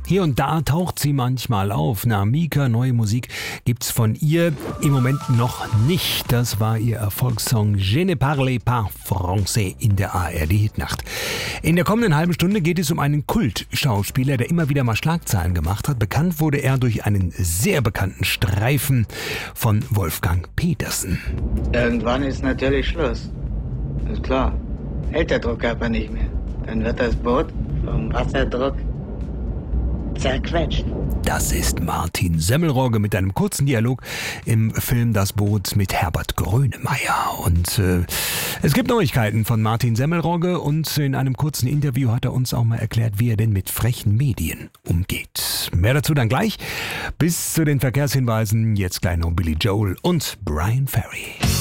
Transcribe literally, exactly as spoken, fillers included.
Hier und da taucht sie manchmal auf. Na, Mika, neue Musik gibt's von ihr im Moment noch nicht. Das war ihr Erfolgssong Je ne parle pas français in der A R D-Hitnacht. In der kommenden halben Stunde geht es um einen Kultschauspieler, der immer wieder mal Schlagzeilen gemacht hat. Bekannt wurde er durch einen sehr bekannten Streifen von Wolfgang Petersen. Irgendwann ist natürlich Schluss. Ist klar. Hält der Druck aber nicht mehr. Dann wird das Boot vom Wasserdruck zerquetscht. Das ist Martin Semmelrogge mit einem kurzen Dialog im Film Das Boot mit Herbert Grönemeyer. Und äh, es gibt Neuigkeiten von Martin Semmelrogge und in einem kurzen Interview hat er uns auch mal erklärt, wie er denn mit frechen Medien umgeht. Mehr dazu dann gleich. Bis zu den Verkehrshinweisen. Jetzt gleich noch Billy Joel und Brian Ferry.